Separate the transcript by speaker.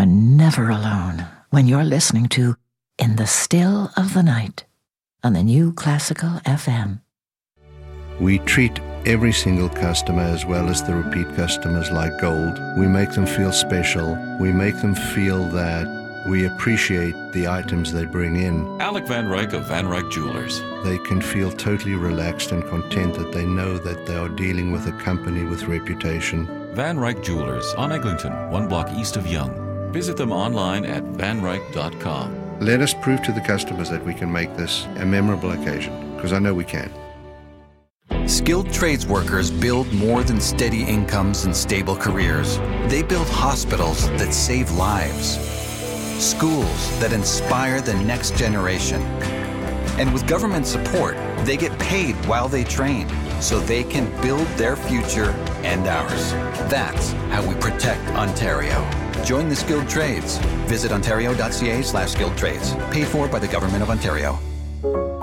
Speaker 1: are never alone when you're listening to In the Still of the Night on the New Classical FM.
Speaker 2: We treat every single customer as well as the repeat customers like gold. We make them feel special. We make them feel that we appreciate the items they bring in.
Speaker 3: Alec Van Ryk of Van Ryk Jewelers.
Speaker 2: They can feel totally relaxed and content that they know that they are dealing with a company with reputation.
Speaker 3: Van Ryk Jewelers on Eglinton, 1 block east of Yonge. Visit them online at vanryk.com.
Speaker 2: Let us prove to the customers that we can make this a memorable occasion, because I know we can.
Speaker 4: Skilled trades workers build more than steady incomes and stable careers. They build hospitals that save lives, schools that inspire the next generation. And with government support, they get paid while they train, so they can build their future and ours. That's how we protect Ontario. Join the skilled trades. Visit ontario.ca/skilled trades. Paid for by the Government of Ontario.